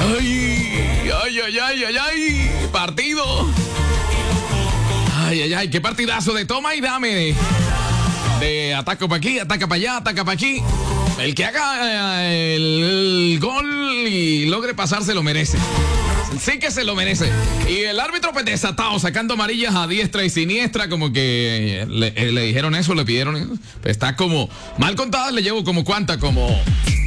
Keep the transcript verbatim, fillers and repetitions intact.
Ay, ay, ay, ay, ay, ay. Partido. Ay, ay, ay. Qué partidazo de toma y dame. De ataca para aquí, ataca para allá, ataca para aquí. El que haga eh, el, el gol y logre pasar se lo merece. Sí que se lo merece. Y el árbitro pues desatado, sacando amarillas a diestra y siniestra, como que le, le dijeron eso, le pidieron eso. Pues está como mal contada, le llevo como cuánta, como